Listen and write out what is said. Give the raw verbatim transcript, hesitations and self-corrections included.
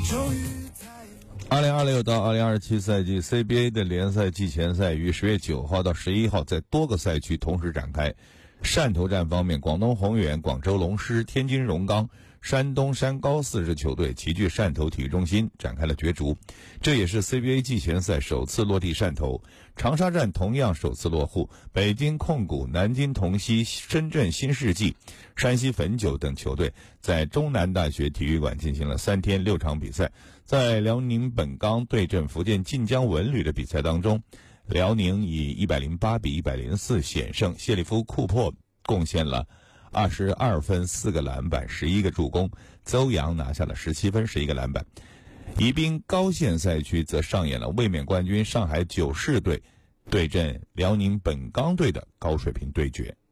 二零二六到二零二七赛季 C B A 的联赛季前赛于十月九号到十一号在多个赛区同时展开。汕头站方面，广东宏远、广州龙狮、天津荣钢、山东山高四支球队齐聚汕头体育中心展开了角逐，这也是 C B A 季前赛首次落地汕头。长沙站同样首次落户，北京控股、南京同曦、深圳新世纪、山西汾酒等球队在中南大学体育馆进行了三天六场比赛。在辽宁本钢对阵福建晋江文旅的比赛当中，辽宁以一百零八比一百零四险胜，谢里夫·库珀贡献了二十二分、四个篮板、十一个助攻，邹阳拿下了十七分、十一个篮板。宜宾高县赛区则上演了卫冕冠军上海九市队对阵辽宁本钢队的高水平对决。